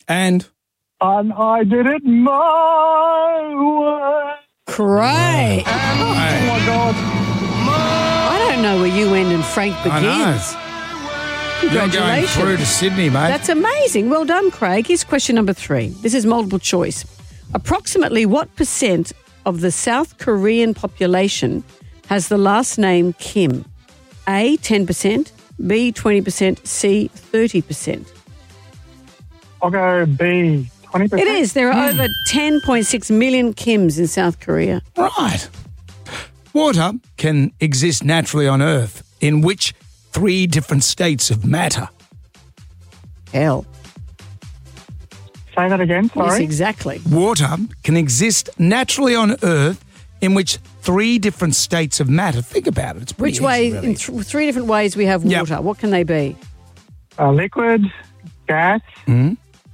And I did it my way. Craig. Oh, my God. I don't know where you end and Frank begins. I know. You're going Congratulations. through to Sydney, mate. That's amazing. Well done, Craig. Here's question number 3. This is multiple choice. Approximately what % of the South Korean population has the last name Kim? A, 10%, B, 20%, C, 30%. I'll go B, 20%. It is. There are over 10.6 million Kims in South Korea. Right. Water can exist naturally on Earth in which 3 different states of matter? Hell. Say that again, sorry. Yes, exactly. Water can exist naturally on Earth in which 3 different states of matter. Think about it. It's pretty Which way? easy, really. In 3 different ways we have Yep. water. What can they be? Liquid, gas. Mhm.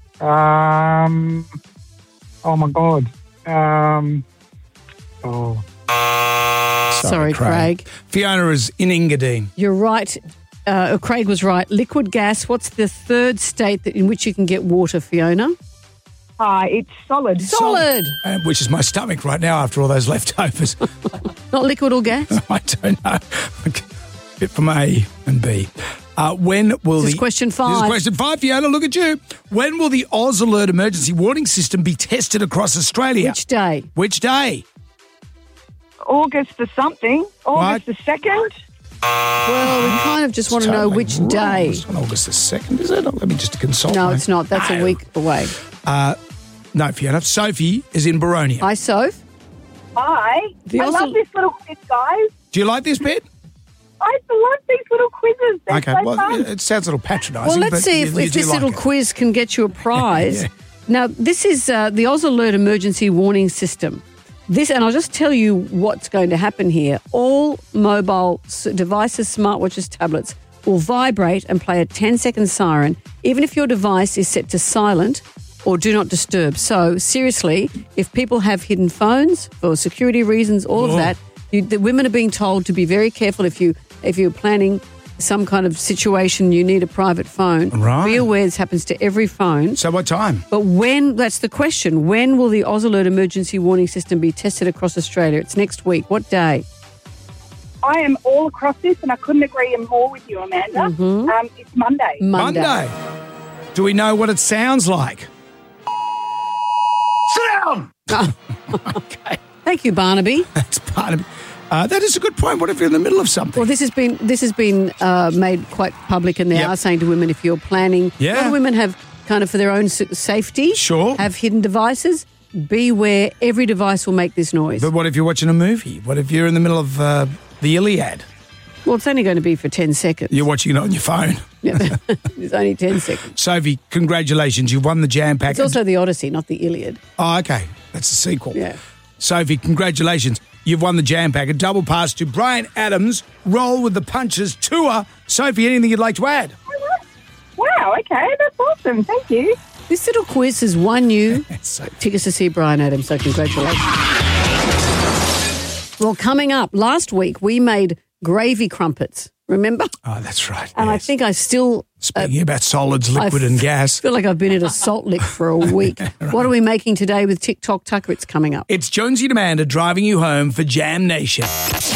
Oh, my God. Sorry, Craig. Fiona is in Engadine. You're right. Craig was right. Liquid gas. What's the 3rd state in which you can get water, Fiona? It's solid. Solid. Which is my stomach right now after all those leftovers. Not liquid or gas? I don't know. Bit from A and B. When will This is question 5. This is question 5, Fiona. Look at you. When will the Oz Alert emergency warning system be tested across Australia? Which day? Which day? August the something. August the 2nd. Well, we kind of just want to know Totally which wrong. day. It's on August the 2nd, is it? Let me just consult. No, it's not. That's a week away. No, Fiona. Sophie is in Baronia. Hi, Soph. Hi. The I Oz- love this little quiz, guys. Do you like this bit? I love these little quizzes. They're Okay, so well, fun. it sounds a little patronising. Well, let's but see you if do this like little it. quiz can get you a prize. Yeah. Now, this is the Oz Alert emergency warning system. And I'll just tell you what's going to happen here. All mobile devices, smartwatches, tablets will vibrate and play a 10-second siren, even if your device is set to silent or do not disturb. So, seriously, if people have hidden phones for security reasons, all of that, the women are being told to be very careful if you're planning some kind of situation, you need a private phone. Right. Be aware this happens to every phone. So what time? But that's the question. When will the Oz Alert emergency warning system be tested across Australia? It's next week. What day? I am all across this, and I couldn't agree more with you, Amanda. Mm-hmm. It's Monday. Monday. Do we know what it sounds like? Sit down! Okay. Thank you, Barnaby. That's part of it. That is a good point. What if you're in the middle of something? Well, this has been made quite public, and they Yep. are saying to women, if you're planning, Yeah. a lot of women have kind of for their own safety, Sure. have hidden devices. Beware, every device will make this noise. But what if you're watching a movie? What if you're in the middle of the Iliad? Well, it's only going to be for 10 seconds. You're watching it on your phone. Yeah, it's only 10 seconds. Sophie, congratulations. You've won the jam pack. It's also the Odyssey, not the Iliad. Oh, okay. That's the sequel. Yeah. Sophie, congratulations. You've won the jam pack. A double pass to Brian Adams' Roll with the Punches tour. Sophie, anything you'd like to add? Wow, okay, that's awesome. Thank you. This little quiz has won you So- tickets to see Brian Adams, so congratulations. Well, coming up, last week we made gravy crumpets, remember? Oh, that's right. And I yes. think I still Speaking about solids, liquid and gas. feel like I've been at a salt lick for a week. What are we making today with TikTok Tucker? It's coming up. It's Jonesy and Amanda driving you home for Jam Nation.